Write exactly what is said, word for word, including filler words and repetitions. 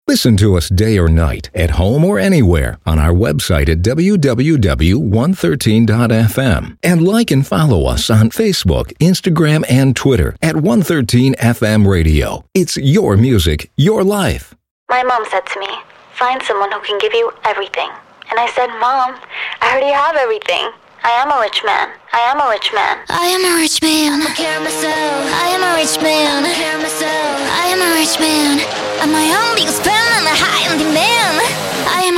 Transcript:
Listen to us day or night, at home or anywhere, on our website at w w w dot one thirteen dot f m. And like and follow us on Facebook, Instagram, and Twitter at one thirteen F M Radio. It's your music, your life. My mom said to me, find someone who can give you everything. And I said, Mom, I already have everything. I am a rich man. I am a rich man. I am a rich man. I'm a